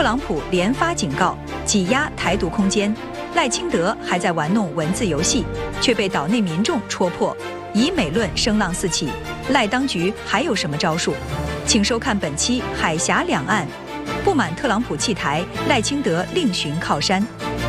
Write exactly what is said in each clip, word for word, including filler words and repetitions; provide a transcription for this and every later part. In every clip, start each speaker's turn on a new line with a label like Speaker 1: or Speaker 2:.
Speaker 1: 朗普连发警告，挤压台独空间。赖清德还在玩弄文字游戏，却被岛内民众戳破。以美论声浪四起，赖当局还有什么招数？请收看本期《海峡两岸》。不满特朗普弃台，赖清德另寻靠山。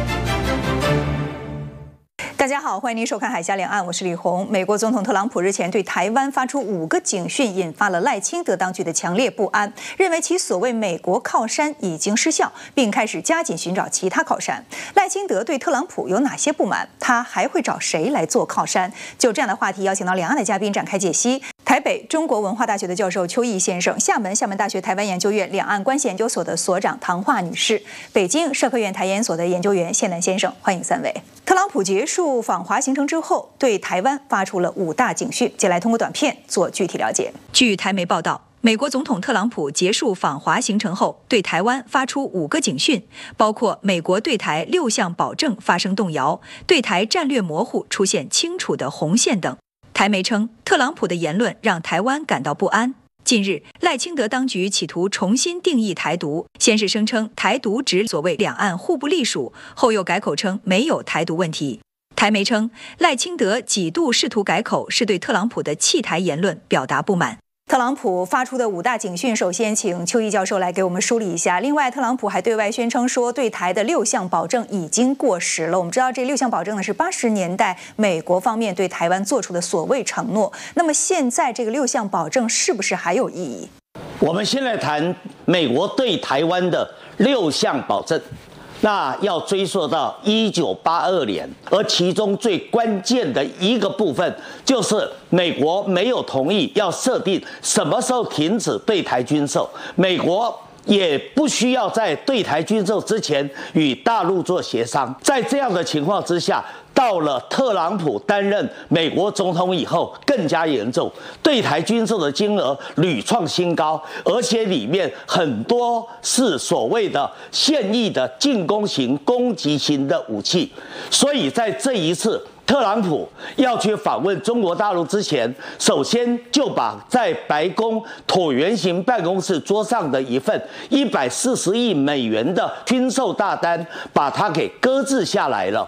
Speaker 1: 大家好，欢迎您收看《海峡两岸》，我是李红。美国总统特朗普日前对台湾发出五个警讯，引发了赖清德当局的强烈不安，认为其所谓美国靠山已经失效，并开始加紧寻找其他靠山。赖清德对特朗普有哪些不满？他还会找谁来做靠山？就这样的话题，邀请到两岸的嘉宾展开解析。台北中国文化大学的教授邱毅先生，厦门厦门大学台湾研究院两岸关系研究所的所长唐华女士，北京社科院台研所的研究员谢南先生，欢迎三位。特朗普结束访华行程之后，对台湾发出了五大警讯，接下来通过短片做具体了解。据台媒报道，美国总统特朗普结束访华行程后，对台湾发出五个警讯，包括美国对台六项保证发生动摇，对台战略模糊出现清楚的红线等。台媒称，特朗普的言论让台湾感到不安。近日，赖清德当局企图重新定义台独，先是声称台独指所谓两岸互不隶属，后又改口称没有台独问题。台媒称，赖清德几度试图改口，是对特朗普的弃台言论表达不满。特朗普发出的五大警讯，首先请邱毅教授来给我们梳理一下。另外，特朗普还对外宣称说，对台的六项保证已经过时了。我们知道，这六项保证呢是八十年代美国方面对台湾做出的所谓承诺。那么现在这个六项保证是不是还有意义？
Speaker 2: 我们现在谈美国对台湾的六项保证。那要追溯到一九八二年，而其中最关键的一个部分，就是美国没有同意要设定什么时候停止对台军售，美国也不需要在对台军售之前与大陆做协商。在这样的情况之下，到了特朗普担任美国总统以后，更加严重，对台军售的金额屡创新高，而且里面很多是所谓的现役的进攻型、攻击型的武器。所以在这一次特朗普要去访问中国大陆之前，首先就把在白宫椭圆形办公室桌上的一份一百四十亿美元的军售大单，把它给搁置下来了。